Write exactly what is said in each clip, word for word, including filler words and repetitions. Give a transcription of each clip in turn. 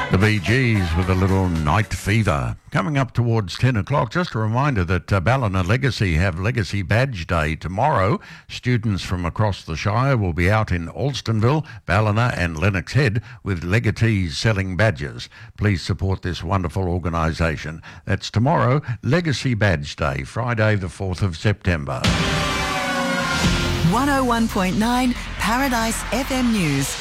The Bee Gees with a little Night Fever. Coming up towards ten o'clock, just a reminder that uh, Ballina Legacy have Legacy Badge Day tomorrow. Students from across the Shire will be out in Alstonville, Ballina and Lennox Head with legatees selling badges. Please support this wonderful organisation. That's tomorrow, Legacy Badge Day, Friday the fourth of September. one oh one point nine Paradise F M News.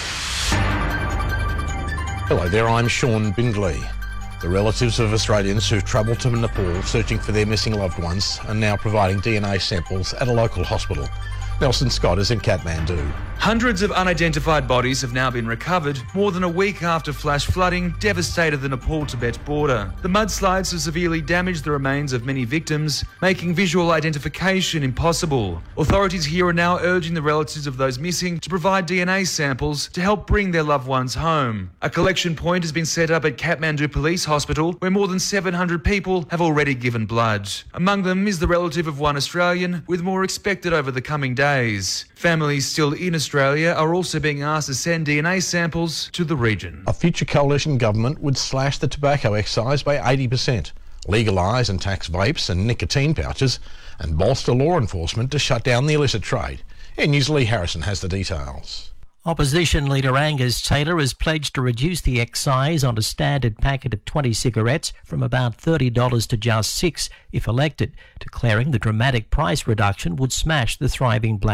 Hello there, I'm Sean Bindley. The relatives of Australians who've travelled to Nepal searching for their missing loved ones are now providing D N A samples at a local hospital. Nelson Scott is in Kathmandu. Hundreds of unidentified bodies have now been recovered more than a week after flash flooding devastated the Nepal-Tibet border. The mudslides have severely damaged the remains of many victims, making visual identification impossible. Authorities here are now urging the relatives of those missing to provide D N A samples to help bring their loved ones home. A collection point has been set up at Kathmandu Police Hospital, where more than seven hundred people have already given blood. Among them is the relative of one Australian, with more expected over the coming days. Families still in Australia are also being asked to send D N A samples to the region. A future coalition government would slash the tobacco excise by eighty percent, legalise and tax vapes and nicotine pouches, and bolster law enforcement to shut down the illicit trade. Air News' Lee Harrison has the details. Opposition leader Angus Taylor has pledged to reduce the excise on a standard packet of twenty cigarettes from about thirty dollars to just six dollars if elected, declaring the dramatic price reduction would smash the thriving black